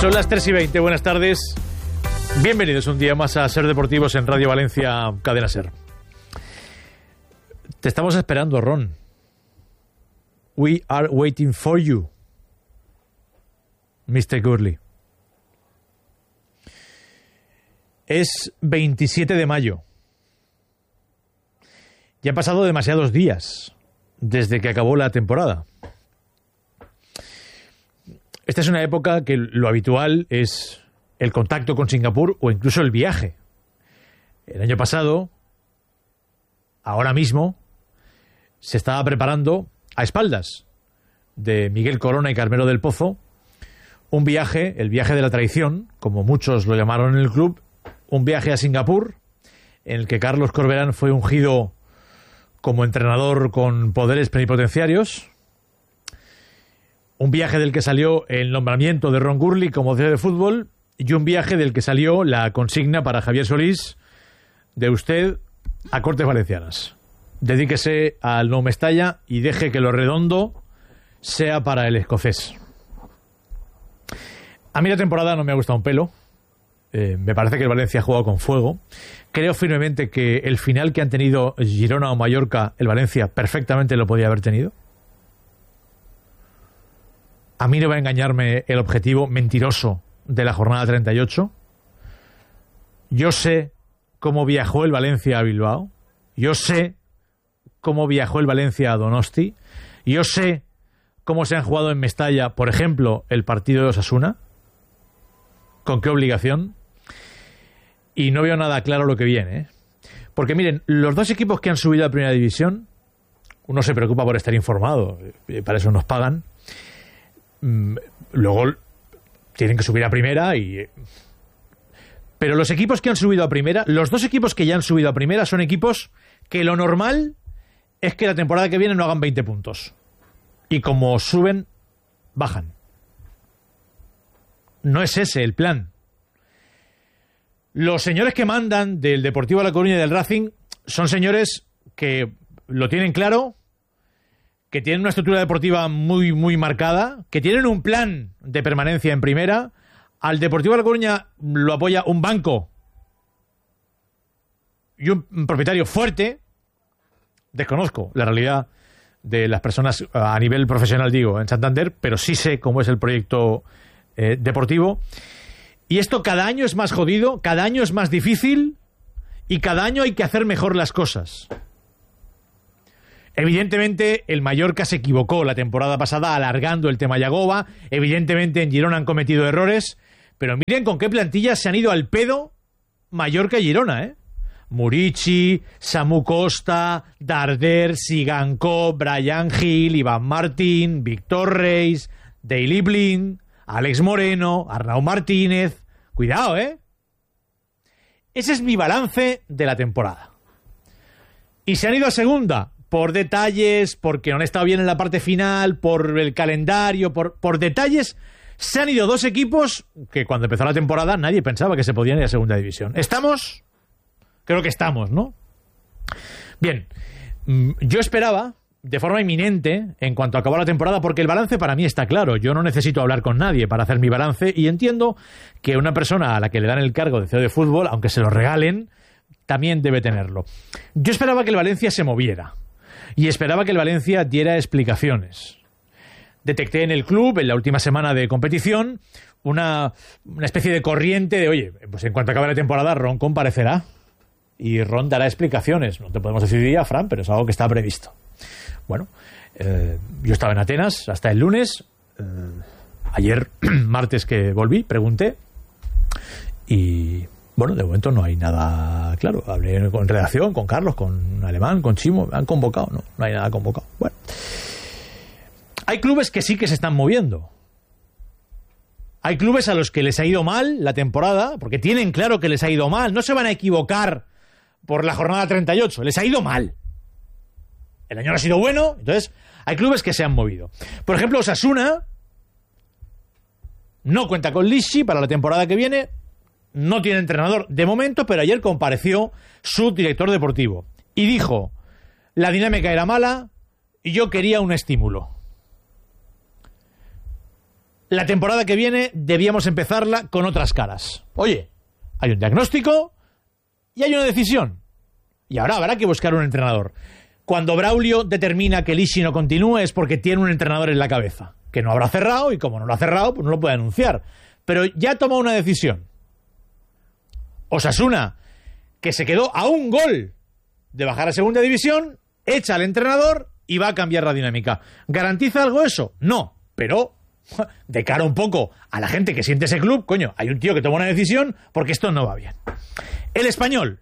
Son las 3:20, buenas tardes. Bienvenidos un día más a Ser Deportivos en Radio Valencia, Cadena Ser. Te estamos esperando, Ron. We are waiting for you, Mr. Gurley. Es 27 de mayo. Ya han pasado demasiados días desde que acabó la temporada. Esta es una época que lo habitual es el contacto con Singapur o incluso el viaje. El año pasado, ahora mismo, se estaba preparando a espaldas de Miguel Corona y Carmelo del Pozo un viaje, el viaje de la traición, como muchos lo llamaron en el club, un viaje a Singapur en el que Carlos Corberán fue ungido como entrenador con poderes plenipotenciarios. Un viaje del que salió el nombramiento de Ron Gurley como CEO de fútbol y un viaje del que salió la consigna para Javier Solís de usted a Cortes Valencianas. Dedíquese al no Mestalla y deje que lo redondo sea para el escocés. A mí la temporada no me ha gustado un pelo. Me parece que el Valencia ha jugado con fuego. Creo firmemente que el final que han tenido Girona o Mallorca, el Valencia perfectamente lo podía haber tenido. A mí no va a engañarme el objetivo mentiroso de la jornada 38. Yo sé cómo viajó el Valencia a Bilbao. Yo sé cómo viajó el Valencia a Donosti. Yo sé cómo se han jugado en Mestalla, por ejemplo, el partido de Osasuna. ¿Con qué obligación? Y no veo nada claro lo que viene, ¿eh? Porque miren, los dos equipos que han subido a Primera División, uno se preocupa por estar informado, para eso nos pagan. Luego tienen que subir a Primera pero los equipos que han subido a Primera, los dos equipos que ya han subido a Primera son equipos que lo normal es que la temporada que viene no hagan 20 puntos. Y como suben, bajan. No es ese el plan. Los señores que mandan del Deportivo La Coruña y del Racing son señores que lo tienen claro, que tienen una estructura deportiva muy, muy marcada, que tienen un plan de permanencia en Primera. Al Deportivo La Coruña lo apoya un banco y un propietario fuerte. Desconozco la realidad de las personas a nivel profesional, digo, en Santander, pero sí sé cómo es el proyecto deportivo. Y esto cada año es más jodido, cada año es más difícil y cada año hay que hacer mejor las cosas. Evidentemente el Mallorca se equivocó la temporada pasada alargando el tema Yagoba. Evidentemente en Girona han cometido errores, pero miren con qué plantillas se han ido al pedo Mallorca y Girona, ¿eh? Murici, Samu Costa, Darder, Sigankov, Brian Gil, Iván Martín, Víctor Reis, Daley Blind, Alex Moreno, Arnau Martínez. Cuidado, ¿eh? Ese es mi balance de la temporada. Y se han ido a segunda por detalles, porque no han estado bien en la parte final, por el calendario, por detalles. Se han ido dos equipos que cuando empezó la temporada nadie pensaba que se podían ir a segunda división. ¿Estamos? Creo que estamos, ¿no? Bien, yo esperaba de forma inminente en cuanto acabó la temporada, porque el balance para mí está claro. Yo no necesito hablar con nadie para hacer mi balance y entiendo que una persona a la que le dan el cargo de CEO de fútbol, aunque se lo regalen, también debe tenerlo. Yo esperaba que el Valencia se moviera y esperaba que el Valencia diera explicaciones. Detecté en el club, en la última semana de competición, una especie de corriente de, oye, pues en cuanto acabe la temporada, Ron comparecerá y Ron dará explicaciones. No te podemos decir día, Fran, pero es algo que está previsto. Bueno, yo estaba en Atenas hasta el lunes. Ayer, martes que volví, pregunté y... Bueno, de momento no hay nada claro. Hablé con redacción, con Carlos, con Alemán, con Chimo. ¿Me han convocado? No hay nada convocado. Bueno. Hay clubes que sí que se están moviendo. Hay clubes a los que les ha ido mal la temporada, porque tienen claro que les ha ido mal. No se van a equivocar por la jornada 38. Les ha ido mal. El año no ha sido bueno, entonces hay clubes que se han movido. Por ejemplo, Osasuna no cuenta con Lisci para la temporada que viene. No tiene entrenador de momento, pero ayer compareció su director deportivo y dijo: la dinámica era mala y yo quería un estímulo. la temporada que viene debíamos empezarla con otras caras. Oye, hay un diagnóstico y hay una decisión. Y ahora habrá que buscar un entrenador. Cuando Braulio determina que Lisi no continúe es porque tiene un entrenador en la cabeza, que no habrá cerrado, y como no lo ha cerrado, pues no lo puede anunciar. Pero ya ha tomado una decisión. Osasuna, que se quedó a un gol de bajar a segunda división, echa al entrenador y va a cambiar la dinámica. ¿Garantiza algo eso? No, pero de cara un poco a la gente que siente ese club, coño, hay un tío que toma una decisión porque esto no va bien. El Español,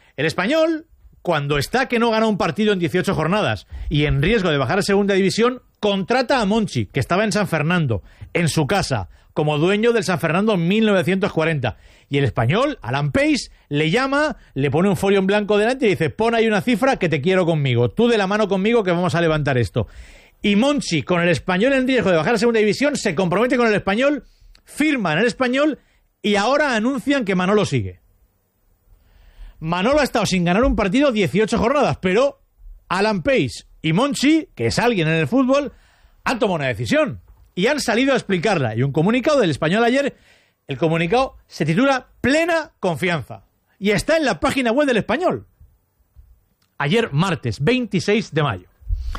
cuando está que no gana un partido en 18 jornadas y en riesgo de bajar a segunda división, contrata a Monchi, que estaba en San Fernando, en su casa, como dueño del San Fernando en 1940. Y el Español, Alan Pace, le llama, le pone un folio en blanco delante y dice: pon ahí una cifra que te quiero conmigo, tú de la mano conmigo que vamos a levantar esto. Y Monchi, con el Español en riesgo de bajar a segunda división, se compromete con el Español, firma en el Español y ahora anuncian que Manolo sigue. Manolo ha estado sin ganar un partido 18 jornadas, pero Alan Pace y Monchi, que es alguien en el fútbol, han tomado una decisión y han salido a explicarla. Y un comunicado del Español ayer, el comunicado se titula Plena Confianza y está en la página web del Español. Ayer, martes 26 de mayo.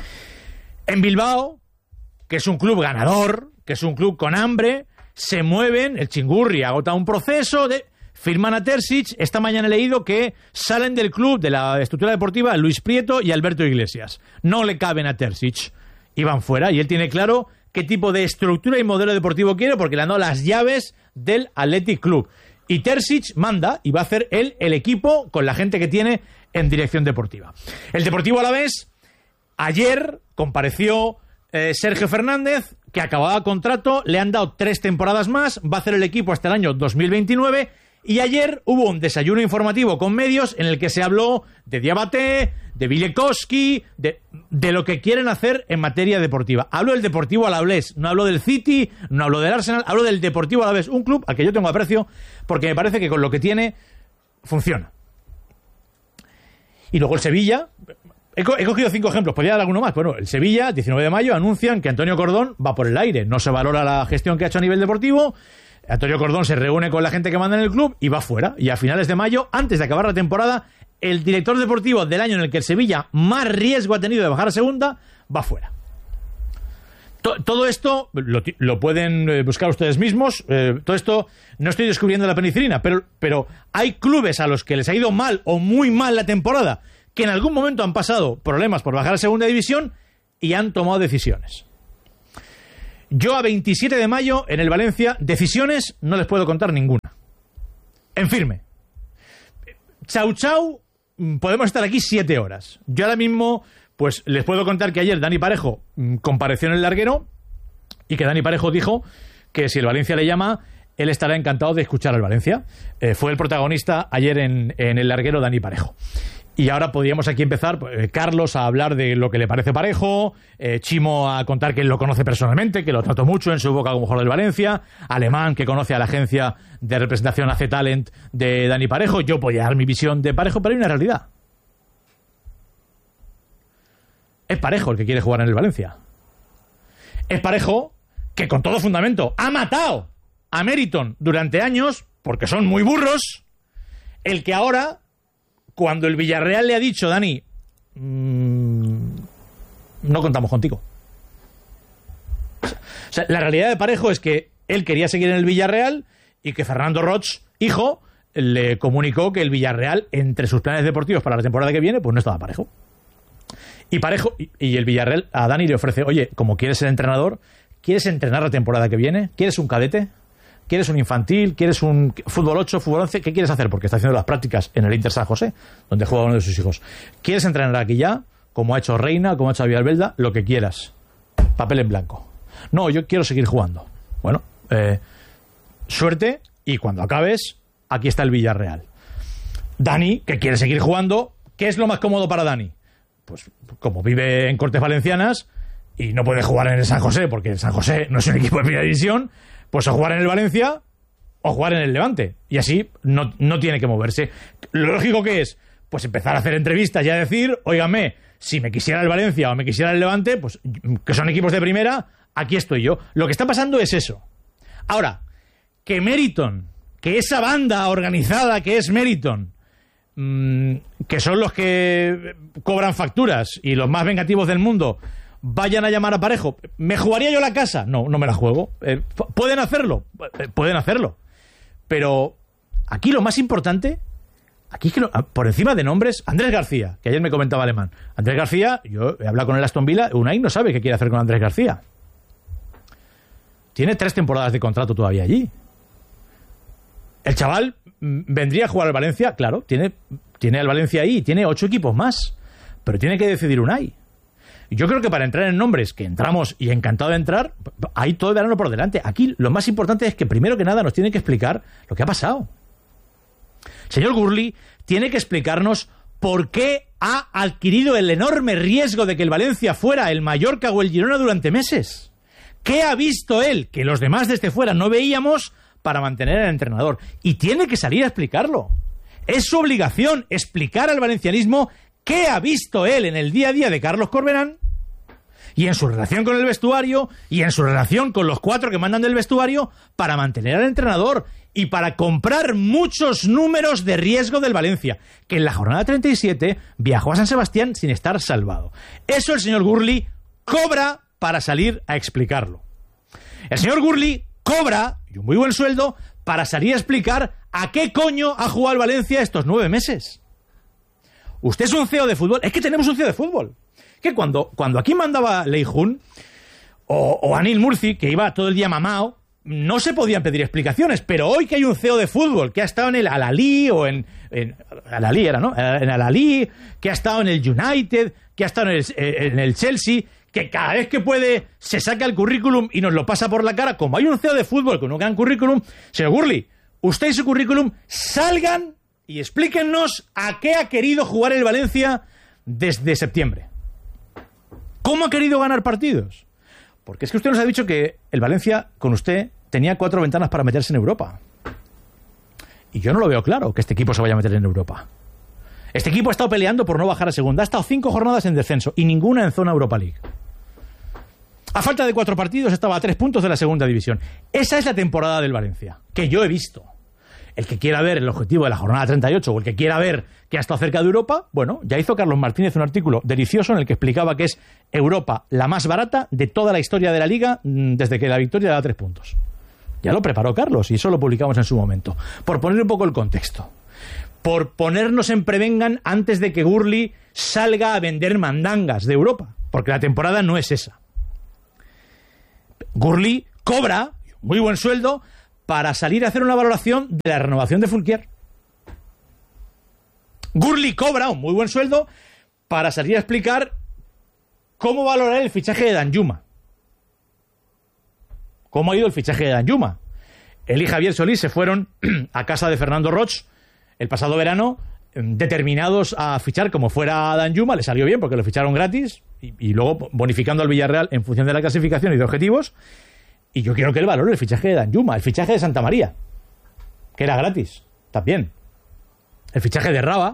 En Bilbao, que es un club ganador, que es un club con hambre, se mueven, el Chingurri agota un proceso de... Firman a Terzic. Esta mañana he leído que salen del club, de la estructura deportiva, Luis Prieto y Alberto Iglesias. No le caben a Terzic. Y van fuera. Y él tiene claro qué tipo de estructura y modelo deportivo quiere porque le han dado las llaves del Athletic Club. Y Terzic manda y va a hacer él el equipo con la gente que tiene en dirección deportiva. El Deportivo Alavés, ayer compareció Sergio Fernández, que acababa contrato, le han dado 3 temporadas más, va a hacer el equipo hasta el año 2029. Y ayer hubo un desayuno informativo con medios en el que se habló de Diabaté, de Vilekowski, de lo que quieren hacer en materia deportiva. Hablo del Deportivo Alavés, no hablo del City, no hablo del Arsenal, hablo del Deportivo Alavés, un club al que yo tengo aprecio porque me parece que con lo que tiene funciona. Y luego el Sevilla, he cogido 5 ejemplos, podría dar alguno más. Bueno, el Sevilla, 19 de mayo, anuncian que Antonio Cordón va por el aire, no se valora la gestión que ha hecho a nivel deportivo. Antonio Cordón se reúne con la gente que manda en el club y va fuera. Y a finales de mayo, antes de acabar la temporada, el director deportivo del año en el que el Sevilla más riesgo ha tenido de bajar a segunda, va fuera. Todo esto lo pueden buscar ustedes mismos. Todo esto no estoy descubriendo la penicilina, pero hay clubes a los que les ha ido mal o muy mal la temporada, que en algún momento han pasado problemas por bajar a segunda división y han tomado decisiones. Yo a 27 de mayo en el Valencia, decisiones no les puedo contar ninguna. En firme. Chau, chau, podemos estar aquí 7 horas. Yo ahora mismo, pues les puedo contar que ayer Dani Parejo compareció en el larguero y que Dani Parejo dijo que si el Valencia le llama, él estará encantado de escuchar al Valencia. Fue el protagonista ayer en el larguero Dani Parejo. Y ahora podríamos aquí empezar, Carlos a hablar de lo que le parece Parejo, Chimo a contar que él lo conoce personalmente, que lo trató mucho en su época como jugador del Valencia, Alemán, que conoce a la agencia de representación AC Talent de Dani Parejo. Yo podría dar mi visión de Parejo, pero hay una realidad. Es Parejo el que quiere jugar en el Valencia. Es Parejo que con todo fundamento ha matado a Meriton durante años, porque son muy burros, el que ahora... Cuando el Villarreal le ha dicho, Dani, no contamos contigo. O sea, la realidad de Parejo es que él quería seguir en el Villarreal y que Fernando Roch, hijo, le comunicó que el Villarreal, entre sus planes deportivos para la temporada que viene, pues no estaba Parejo. Y Parejo y el Villarreal a Dani le ofrece, oye, como quieres ser entrenador, ¿quieres entrenar la temporada que viene? ¿Quieres un cadete? ¿Quieres un infantil? ¿Quieres un fútbol 8, fútbol 11? ¿Qué quieres hacer? Porque está haciendo las prácticas en el Inter San José, donde juega uno de sus hijos. ¿Quieres entrenar aquí ya? Como ha hecho Reina, como ha hecho Villalbelda, lo que quieras. Papel en blanco. No, yo quiero seguir jugando. Bueno, suerte, y cuando acabes, aquí está el Villarreal. Dani, que quiere seguir jugando, ¿qué es lo más cómodo para Dani? Pues como vive en Cortes Valencianas y no puede jugar en el San José, porque el San José no es un equipo de primera división, pues o jugar en el Valencia o jugar en el Levante. Y así no tiene que moverse. Lo lógico que es, pues empezar a hacer entrevistas y a decir, óigame, si me quisiera el Valencia o me quisiera el Levante, pues que son equipos de primera, aquí estoy yo. Lo que está pasando es eso. Ahora, que Meriton, que esa banda organizada que es Meriton, que son los que cobran facturas y los más vengativos del mundo, vayan a llamar a Parejo, ¿me jugaría yo la casa? No, no me la juego. ¿Pueden hacerlo? Pueden hacerlo. Pero aquí lo más importante, aquí es que por encima de nombres, Andrés García, que ayer me comentaba Alemán. Andrés García, yo he hablado con el Aston Villa, Unai no sabe qué quiere hacer con Andrés García. Tiene 3 temporadas de contrato todavía allí. El chaval vendría a jugar al Valencia, claro, tiene al Valencia ahí, tiene 8 equipos más, pero tiene que decidir Unai. Yo creo que para entrar en nombres, que entramos y encantado de entrar, hay todo el verano por delante. Aquí lo más importante es que primero que nada nos tiene que explicar lo que ha pasado. El señor Gurley tiene que explicarnos por qué ha adquirido el enorme riesgo de que el Valencia fuera el Mallorca o el Girona durante meses. ¿Qué ha visto él que los demás desde fuera no veíamos para mantener al entrenador? Y tiene que salir a explicarlo. Es su obligación explicar al valencianismo qué ha visto él en el día a día de Carlos Corberán y en su relación con el vestuario y en su relación con los 4 que mandan del vestuario para mantener al entrenador y para comprar muchos números de riesgo del Valencia, que en la jornada 37 viajó a San Sebastián sin estar salvado. Eso el señor Gurley cobra para salir a explicarlo. El señor Gurley cobra, y un muy buen sueldo, para salir a explicar a qué coño ha jugado el Valencia estos 9 meses. Usted es un CEO de fútbol. Es que tenemos un CEO de fútbol. Que cuando aquí mandaba Lei Jun o Anil Murci, que iba todo el día mamao, no se podían pedir explicaciones. Pero hoy que hay un CEO de fútbol que ha estado en el Al-Ahly o en Al-Ahly era, ¿no? En Al-Ahly, que ha estado en el United, que ha estado en el Chelsea, que cada vez que puede se saca el currículum y nos lo pasa por la cara. Como hay un CEO de fútbol con un gran currículum, señor Gurley, usted y su currículum salgan y explíquennos a qué ha querido jugar el Valencia desde septiembre. ¿Cómo ha querido ganar partidos? Porque es que usted nos ha dicho que el Valencia, con usted, tenía 4 ventanas para meterse en Europa. Y yo no lo veo claro que este equipo se vaya a meter en Europa. Este equipo ha estado peleando por no bajar a segunda. Ha estado 5 jornadas en descenso y ninguna en zona Europa League. A falta de 4 partidos estaba a 3 puntos de la segunda división. Esa es la temporada del Valencia, que yo he visto. El que quiera ver el objetivo de la jornada 38 o el que quiera ver que ha estado cerca de Europa, bueno, ya hizo Carlos Martínez un artículo delicioso en el que explicaba que es Europa la más barata de toda la historia de la Liga desde que la victoria da 3 puntos. Ya lo preparó Carlos y eso lo publicamos en su momento. Por poner un poco el contexto. Por ponernos en prevengan antes de que Gurley salga a vender mandangas de Europa. Porque la temporada no es esa. Gurley cobra muy buen sueldo para salir a hacer una valoración de la renovación de Fulquier. Gurley cobra un muy buen sueldo para salir a explicar cómo valorar el fichaje de Danjuma. ¿Cómo ha ido el fichaje de Danjuma? Él y Javier Solís se fueron a casa de Fernando Roch el pasado verano, determinados a fichar como fuera Danjuma. Le salió bien porque lo ficharon gratis y luego bonificando al Villarreal en función de la clasificación y de objetivos. Y yo quiero que él valore el fichaje de Danjuma, el fichaje de Santa María, que era gratis, también. El fichaje de Raba,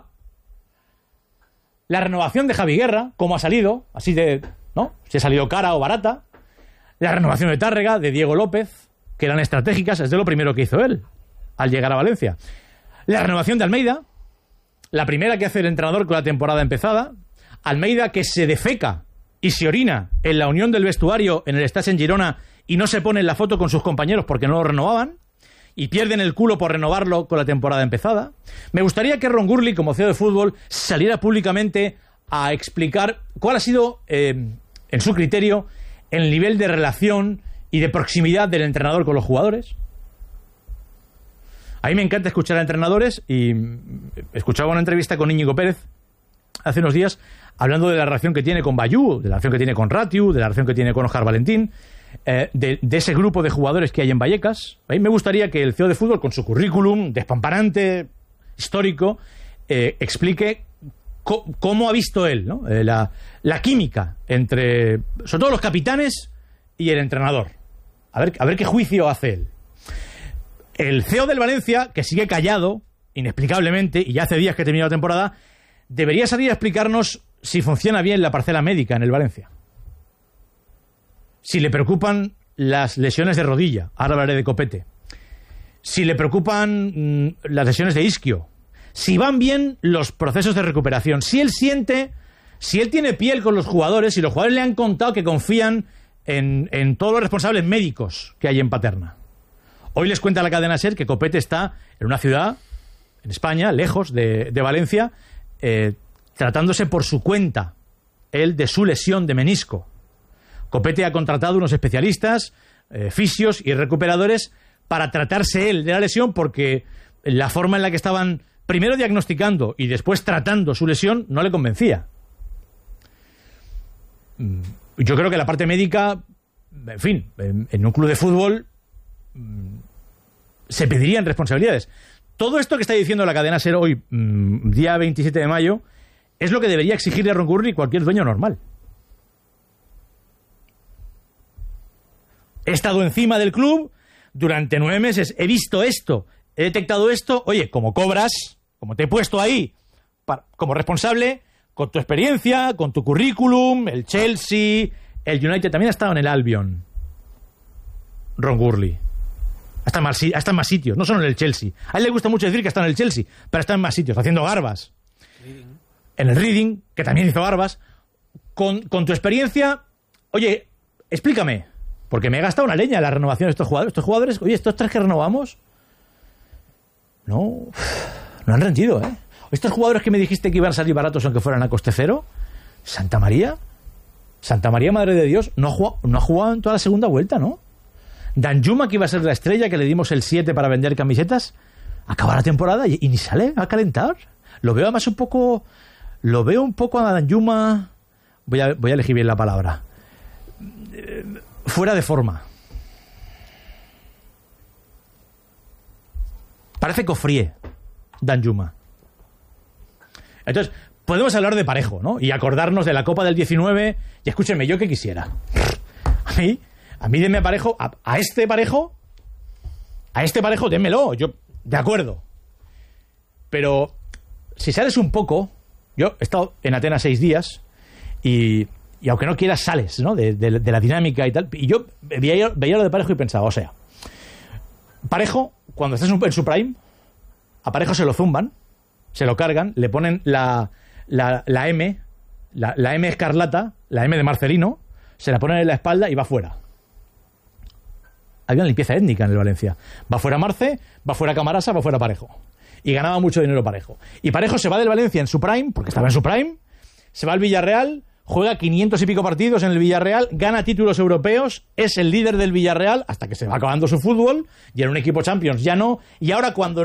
la renovación de Javi Guerra, cómo ha salido, así de, ¿no? Si ha salido cara o barata. La renovación de Tárrega, de Diego López, que eran estratégicas, es de lo primero que hizo él al llegar a Valencia. La renovación de Almeida, la primera que hace el entrenador con la temporada empezada. Almeida que se defeca y se orina en la unión del vestuario en el Estàs en Girona y no se pone en la foto con sus compañeros porque no lo renovaban y pierden el culo por renovarlo con la temporada empezada. Me gustaría que Ron Gurley, como CEO de fútbol, saliera públicamente a explicar cuál ha sido, en su criterio, el nivel de relación y de proximidad del entrenador con los jugadores. A mí me encanta escuchar a entrenadores y escuchaba una entrevista con Íñigo Pérez hace unos días hablando de la relación que tiene con Bayú, de la relación que tiene con Ratiu, de la relación que tiene con Óscar Valentín, de ese grupo de jugadores que hay en Vallecas. A mí me gustaría que el CEO de fútbol, con su currículum despamparante, histórico, explique cómo ha visto él, ¿no? La química entre, sobre todo, los capitanes y el entrenador. A ver qué juicio hace él. El CEO del Valencia, que sigue callado, inexplicablemente, y ya hace días que terminó la temporada, debería salir a explicarnos si funciona bien la parcela médica en el Valencia. Si le preocupan las lesiones de rodilla, ahora hablaré de Copete, si le preocupan las lesiones de isquio, si van bien los procesos de recuperación, si él tiene piel con los jugadores, si los jugadores le han contado que confían en todos los responsables médicos que hay en Paterna. Hoy les cuenta la cadena SER que Copete está en una ciudad, en España, lejos de Valencia, tratándose por su cuenta, él de su lesión de menisco. Copete ha contratado unos especialistas, fisios y recuperadores para tratarse él de la lesión, porque la forma en la que estaban primero diagnosticando y después tratando su lesión no le convencía. Yo creo que la parte médica, en fin, en un club de fútbol se pedirían responsabilidades. Todo esto que está diciendo la cadena SER hoy, día 27 de mayo, es lo que debería exigirle a Ron Gurley cualquier dueño normal. He estado encima del club durante 9 meses, he visto esto, he detectado esto. Oye, como cobras, como te he puesto ahí como responsable, con tu experiencia, con tu currículum, el Chelsea, el United, también ha estado en el Albion, Ron Gurley. Está en más sitios, no solo en el Chelsea. A él le gusta mucho decir que está en el Chelsea, pero está en más sitios, haciendo garbas. En el Reading, que también hizo garbas. Con tu experiencia, oye, explícame, porque me he gastado una leña en la renovación de estos jugadores. Estos jugadores, oye, estos 3 que renovamos, no han rendido, ¿eh? Estos jugadores que me dijiste que iban a salir baratos aunque fueran a coste cero, Santa María, Madre de Dios, no ha jugado en toda la segunda vuelta, ¿no? Danjuma, que iba a ser la estrella, que le dimos el 7 para vender camisetas, acaba la temporada y ni sale a calentar. Lo veo además un poco a Danjuma, voy a elegir bien la palabra, fuera de forma. Parece cofrié Danjuma. Entonces, podemos hablar de Parejo, ¿no? Y acordarnos de la Copa del 19. Y escúchenme, yo que quisiera. A mí denme a Parejo, a este Parejo, démelo. Yo, de acuerdo. Pero, si sales un poco, yo he estado en Atenas 6 días y aunque no quieras, sales, ¿no? De la dinámica y tal. Y yo veía lo de Parejo y pensaba, o sea, Parejo, cuando estás en su prime, a Parejo se lo zumban, se lo cargan, le ponen la M, la M escarlata, la M de Marcelino, se la ponen en la espalda y va fuera. Hay una limpieza étnica en el Valencia. Va fuera Marce, va fuera Camarasa, va fuera Parejo. Y ganaba mucho dinero Parejo. Y Parejo se va del Valencia en su prime, porque estaba en su prime, se va al Villarreal, juega 500 y pico partidos en el Villarreal, gana títulos europeos, es el líder del Villarreal hasta que se va acabando su fútbol, y en un equipo Champions ya no, y ahora cuando